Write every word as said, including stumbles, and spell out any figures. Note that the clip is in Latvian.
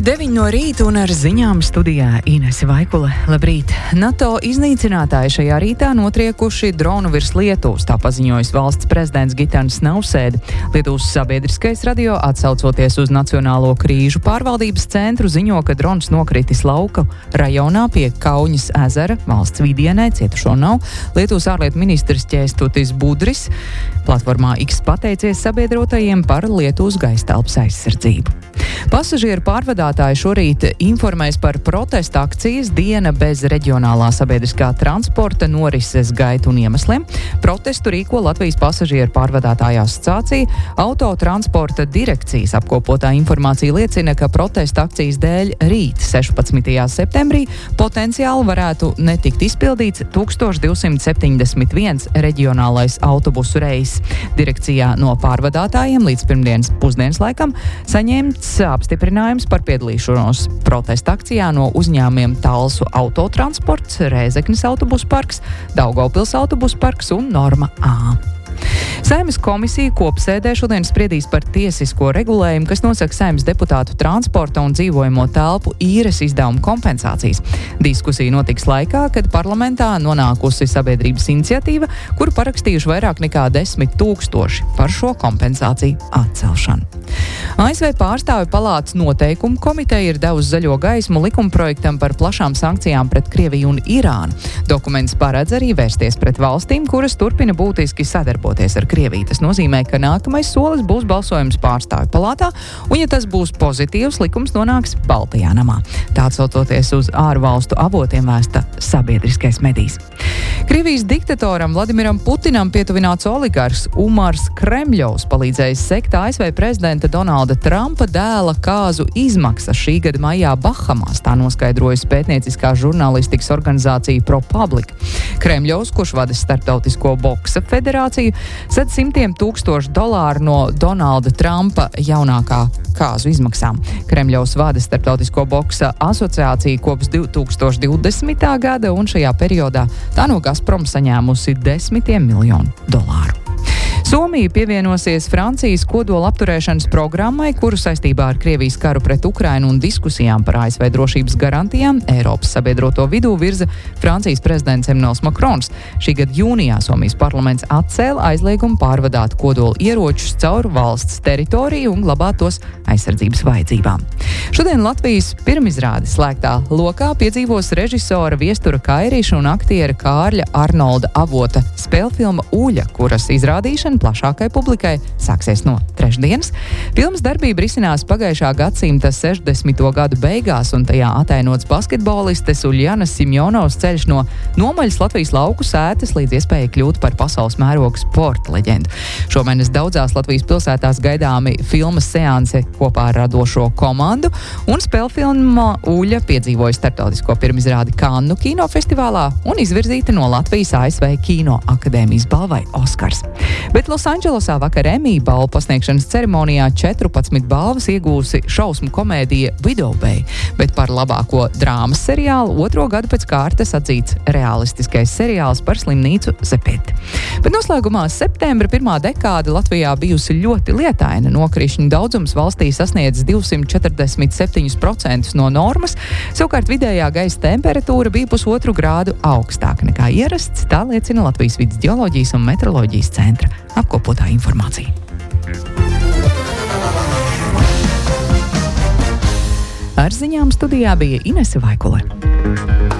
deviņi no rīta un ar ziņām studijā Inese Vaikule. Labrīt! NATO iznīcinātāji šajā rītā notriekuši dronu virs Lietuvas, tā paziņojis valsts prezidents Gitanis Nausēda. Lietuvas sabiedriskais radio, atsaucoties uz Nacionālo krīžu pārvaldības centru, ziņo, ka drons nokritis lauka rajonā pie Kauņas ezera valsts vidienē, cietušo nav. Lietuvas ārlietu ministrs Ķēstutis Budris platformā X pateicies sabiedrotajiem par Lietuvas gaistelpas aizsardzību. Pasažieru pārvadātāji šorīt informēs par protesta akcijas Diena bez reģionālā sabiedriskā transporta norises gaitu un iemesliem. Protestu rīko Latvijas pasažieru pārvadātāju asociācija. Autotransporta direkcijas apkopotā informācija liecina, ka protesta akcijas dēļ rīt, sešpadsmitajā septembrī, potenciāli varētu netikt izpildīts tūkstoš divsimt septiņdesmit viens reģionālais autobusu reiss. Direkcijā no pārvadātājiem līdz pirmdienas pusdienas laikam saņemts apstiprinājums par piedalīšanos protesta akcijā no uzņēmumiem Talsu autotransports, Rēzeknes autobusu parks, Daugavpils autobusu parks un Norma A. Saeimas komisija kopsēdē šodien spriedīs par tiesisko regulējumu, kas nosaka Saeimas deputātu transporta un dzīvojamo telpu īres izdevumu kompensācijas. Diskusija notiks laikā, kad parlamentā nonākusi sabiedrības iniciatīva, kuru parakstījuši vairāk nekā desmit tūkstoši par šo kompensāciju atcelšanu. A S V pārstāvju palātas noteikumu komiteja ir devusi zaļo gaismu likumprojektam par plašām sankcijām pret Krieviju un Irānu. Dokuments paredz arī vērsties pret valstīm, kuras turpina būtiski sadarboties ar Krieviju. Tas nozīmē, ka nākamais solis būs balsojums pārstāvju palātā, un ja tas būs pozitīvs, likums nonāks Baltajā namā. Tā atsaucoties uz ārvalstu avotiem vēsta sabiedriskais medijs. Krievijas diktatoram Vladimiram Putinam pietuvināts oligarhs Umars Kremļovs palīdzējis sekt A S V prezidenta Donalda Trumpa dēla kāzu izmaksas šī gada maijā Bahamās, tā noskaidrojas pētnieciskā žurnālistikas organizācija ProPublica. Kremļovs, kurš vada Starptautisko boksa federāciju, sedz simtiem tūkstošu dolāru no Donalda Trumpa jaunākā kāzu izmaksām. Kremļovs vada Starptautisko boksa asociāciju kopš divi tūkstoši divdesmitā gada, un šajā periodā tā no Gazprom saņēmusi desmitiem miljonu dolāru. Somija pievienosies Francijas kodola apturēšanas programmai, kuru saistībā ar Krievijas karu pret Ukrainu un diskusijām par A S V drošības garantijām Eiropas sabiedroto vidū virza Francijas prezidents Emmanuels Macrons. Šī gada jūnijā Somijas parlaments atcēla aizliegumu pārvadāt kodola ieročus caur valsts teritoriju un glabāt tos aizsardzības vajadzībām. Šodien Latvijas pirmizrāde slēgtā lokā piedzīvos režisora Viestura Kairīša un aktiera Kārļa Arnolda Avota spēlfilma Uļa, kuras izrādīšana plašākai publikai sāksies no trešdienas. Filmas darbība risinās pagājušā gadsimta sešdesmito gadu beigās, un tajā atainots basketbolistes Uļjanas Simjonovas ceļš no nomaļas Latvijas lauku sētas līdz iespēja kļūt par pasaules mēroga sporta leģendu. Šomēnes daudzās Latvijas pilsētās gaidāmi filmas seanse kopā ar radošo komandu, un spēlfilma Uļa piedzīvoja starptautisko pirmizrādi Kannu kinofestivālā un izvirzīta no Latvijas A S V Kino akadēmijas balvai Oskars. Bet Losandželosā vakar Emmy balvu pasniegšanas ceremonijā četrpadsmit balvas iegūsi šausmu komēdija Widow Bay, bet par labāko drāmas seriālu otro gadu pēc kārtas atzīts realistiskais seriāls par slimnīcu Zepeti. Bet noslēgumā septembra pirmā dekāde Latvijā bijusi ļoti lietaina. Nokrišņu daudzums valstī sasniedz divsimt četrdesmit septiņus procentus no normas, savukārt vidējā gaisa temperatūra bija pusotru grādu augstāka nekā ierasts, tā liecina Latvijas vides ģeoloģijas un meteoroloģijas centra apkopotā informācija. Ar ziņām studijā bija Inese Vaikule.